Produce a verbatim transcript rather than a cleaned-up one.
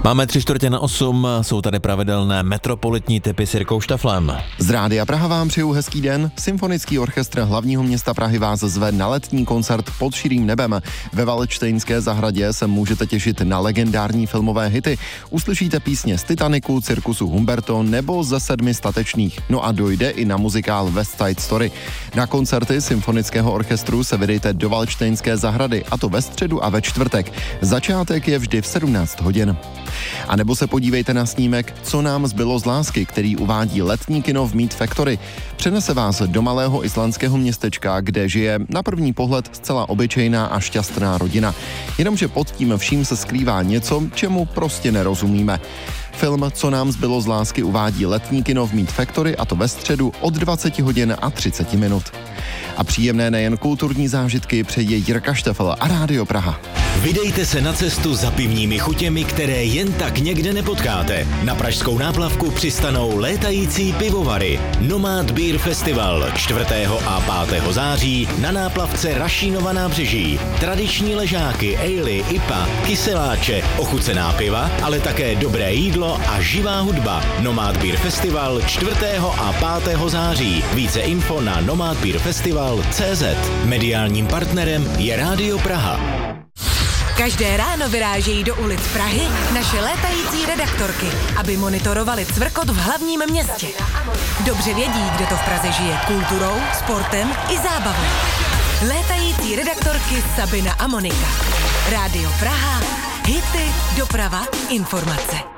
Máme tři čtvrtě na osm, jsou tady pravidelné metropolitní tipy s Jirkou Štaflem. Z Rádia Praha vám přeju hezký den. Symfonický orchestr hlavního města Prahy vás zve na letní koncert Pod širým nebem. Ve Valdštejnské zahradě se můžete těšit na legendární filmové hity. Uslyšíte písně z Titaniku, Cirkusu Humberto nebo ze Sedmi statečných. No a dojde i na muzikál West Side Story. Na koncerty symfonického orchestru se vydejte do Valdštejnské zahrady, a to ve středu a ve čtvrtek. Začátek je vždy v sedmnáct hodin. A nebo se podívejte na snímek Co nám zbylo z lásky, který uvádí letní kino v Meat Factory. Přenese vás do malého islandského městečka, kde žije na první pohled zcela obyčejná a šťastná rodina. Jenomže pod tím vším se skrývá něco, čemu prostě nerozumíme. Film Co nám zbylo z lásky uvádí letní kino v Meat Factory, a to ve středu od dvacet hodin a třicet minut. A příjemné nejen kulturní zážitky přeje Jirka Štefl a Rádio Praha. Vydejte se na cestu za pivními chutěmi, které jen tak někde nepotkáte. Na pražskou náplavku přistanou létající pivovary. Nomad Beer Festival čtvrtého a pátého září na náplavce Rašínova nábřeží. Tradiční ležáky, ejly, I P A, kyseláče, ochucená piva, ale také dobré jídlo a živá hudba. Nomad Beer Festival čtvrtého a pátého září. Více info na nomad beer festival tečka cé zet. Mediálním partnerem je Rádio Praha. Každé ráno vyrážejí do ulic Prahy naše létající redaktorky, aby monitorovali cvrkot v hlavním městě. Dobře vědí, kde to v Praze žije kulturou, sportem i zábavou. Létající redaktorky Sabina a Monika. Rádio Praha, hity, doprava, informace.